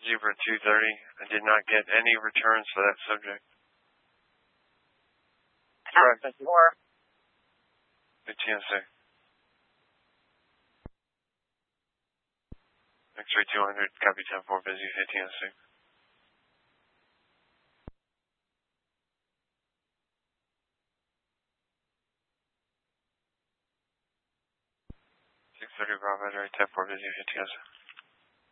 Zebra 230. I did not get any returns for that subject. Correct. 4. ATSA. X-ray 200, copy 10-4, busy, ATSA. 630 Bravo, right, 10-4, busy, ATSA.